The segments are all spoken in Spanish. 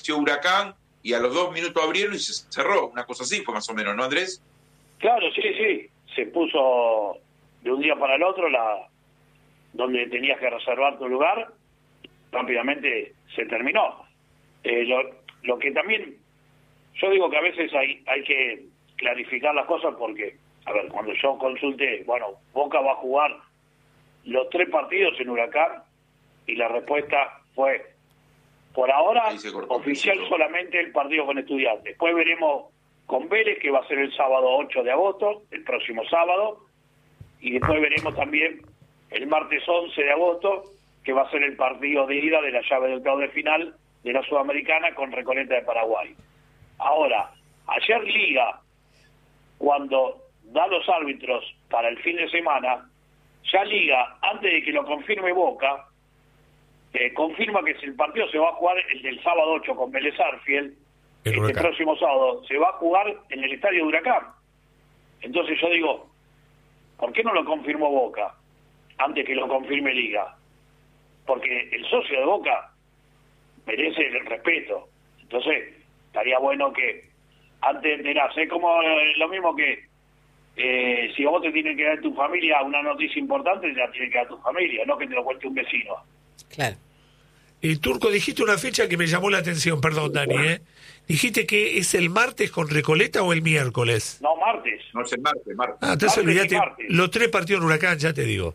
Huracán y a los 2 minutos abrieron y se cerró. Una cosa así fue más o menos, ¿no, Andrés? Claro, sí. Se puso de un día para el otro donde tenías que reservar tu lugar, rápidamente se terminó. Lo que también, yo digo que a veces hay que clarificar las cosas porque, a ver, cuando yo consulté, bueno, Boca va a jugar los 3 partidos en Huracán y la respuesta fue, por ahora, oficial solamente el partido con Estudiantes. Después veremos con Vélez, que va a ser el sábado 8 de agosto, el próximo sábado, y después veremos también el martes 11 de agosto, que va a ser el partido de ida de la llave del octavo de final de la Sudamericana con Recoleta de Paraguay. Ahora, ayer Liga, cuando da los árbitros para el fin de semana, ya Liga, antes de que lo confirme Boca, confirma que si el partido se va a jugar el del sábado 8 con Vélez Arfield, este próximo sábado, se va a jugar en el estadio de Huracán. Entonces yo digo, ¿por qué no lo confirmó Boca antes que lo confirme Liga? Porque el socio de Boca merece el respeto. Entonces, estaría bueno que antes de enterarse, es como lo mismo que si a vos te tiene que dar tu familia una noticia importante, te la tiene que dar tu familia, no que te lo cuente un vecino. Claro. Turco, dijiste una fecha que me llamó la atención, perdón, Dani, ¿Dijiste que es el martes con Recoleta o el miércoles? No, martes. No, es el martes. Ah, entonces olvídate, los 3 partidos en Huracán, ya te digo.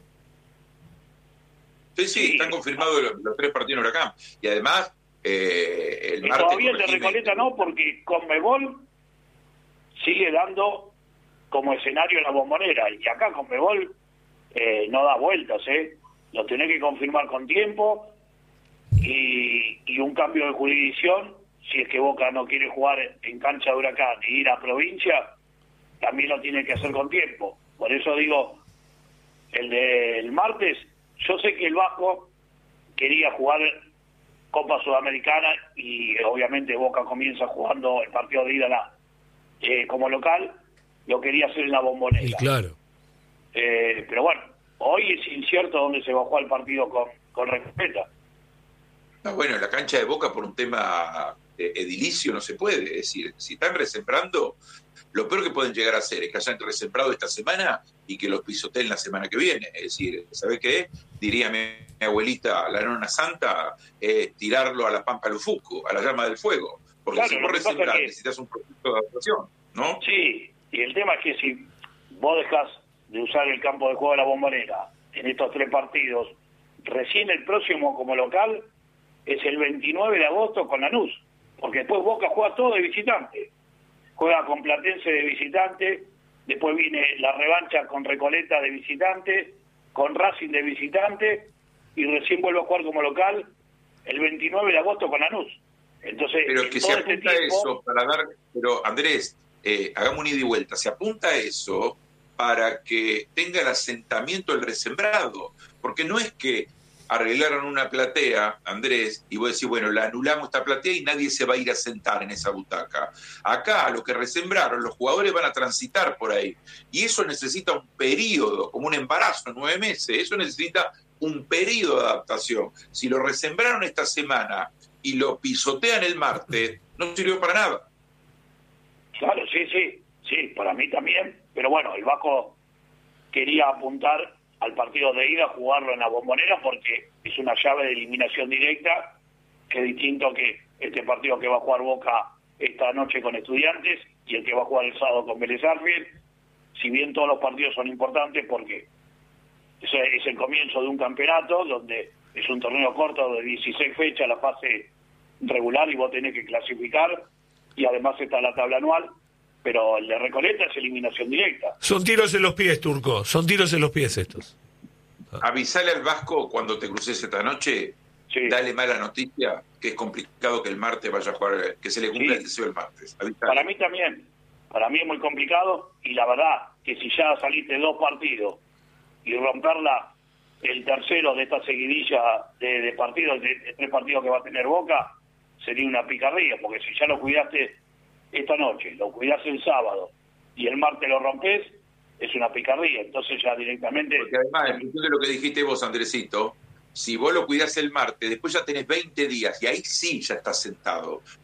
Sí, están confirmados los 3 partidos en Huracán. Y además, el martes... Todavía el de Recoleta no, porque Conmebol sigue dando como escenario la Bombonera. Y acá Conmebol no da vueltas, Lo tenés que confirmar con tiempo y un cambio de jurisdicción, si es que Boca no quiere jugar en cancha de Huracán e ir a provincia, también lo tiene que hacer con tiempo. Por eso digo, el del martes, yo sé que el Vasco quería jugar Copa Sudamericana y obviamente Boca comienza jugando el partido de ida como local, lo quería hacer en la Bombonera. Y claro. Pero bueno, hoy es incierto dónde se va a jugar el partido con Recoleta. No, bueno, en la cancha de Boca por un tema edilicio no se puede. Es decir, si están resembrando, lo peor que pueden llegar a hacer es que hayan resembrado esta semana y que los pisoteen la semana que viene. Es decir, ¿sabés qué? Diría mi abuelita, la nona santa, tirarlo a la pampa Lufuco, a la llama del fuego. Porque claro, si vos resembrar necesitas un proceso de adaptación, ¿no? Sí, y el tema es que si vos dejás de usar el campo de juego de la Bombonera en estos 3 partidos, recién el próximo como local es el 29 de agosto con Lanús, porque después Boca juega todo de visitante, juega con Platense de visitante, después viene la revancha con Recoleta de visitante, con Racing de visitante, y recién vuelve a jugar como local el 29 de agosto con Lanús. Entonces, pero que se apunta eso para dar, pero Andrés, hagamos un ida y vuelta, se apunta a eso para que tenga el asentamiento el resembrado, porque no es que arreglaron una platea, Andrés, y vos decís, bueno, la anulamos esta platea y nadie se va a ir a sentar en esa butaca. Acá, lo que resembraron, los jugadores van a transitar por ahí, y eso necesita un periodo, como un embarazo, 9 meses, eso necesita un periodo de adaptación. Si lo resembraron esta semana y lo pisotean el martes, no sirvió para nada. Claro, sí, para mí también, pero bueno, el Vasco quería apuntar al partido de ida, jugarlo en la Bombonera porque es una llave de eliminación directa, que es distinto que este partido que va a jugar Boca esta noche con Estudiantes y el que va a jugar el sábado con Vélez Arfield, si bien todos los partidos son importantes porque es el comienzo de un campeonato donde es un torneo corto de 16 fechas, la fase regular, y vos tenés que clasificar, y además está la tabla anual, pero el de Recoleta es eliminación directa. Son tiros en los pies, Turco, son tiros en los pies estos. Avisale al Vasco cuando te cruces esta noche, dale mala noticia, que es complicado que el martes vaya a jugar, que se le cumpla el deseo el martes. Avisale. Para mí también, para mí es muy complicado, y la verdad que si ya saliste 2 partidos y romperla el tercero de esta seguidilla de partidos, de 3 partidos que va a tener Boca, sería una picardía, porque si ya lo cuidaste esta noche, lo cuidás el sábado y el martes lo rompés, es una picardía. Entonces ya directamente... Porque además, en función de lo que dijiste vos, Andresito, si vos lo cuidás el martes, después ya tenés 20 días y ahí sí ya estás sentado.